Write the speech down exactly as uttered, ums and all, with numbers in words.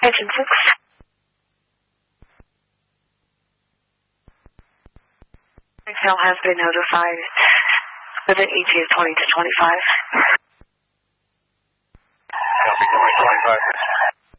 Engine six. Excel has been notified with an E T A of twenty to twenty-five.